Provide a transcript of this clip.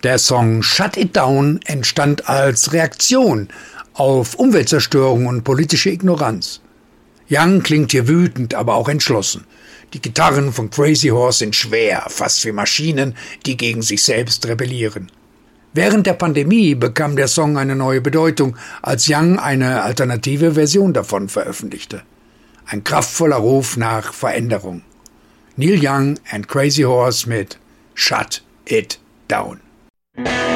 Der Song Shut It Down entstand als Reaktion auf Umweltzerstörung und politische Ignoranz. Young klingt hier wütend, aber auch entschlossen. Die Gitarren von Crazy Horse sind schwer, fast wie Maschinen, die gegen sich selbst rebellieren. Während der Pandemie bekam der Song eine neue Bedeutung, als Young eine alternative Version davon veröffentlichte. Ein kraftvoller Ruf nach Veränderung. Neil Young and Crazy Horse mit Shut It Down.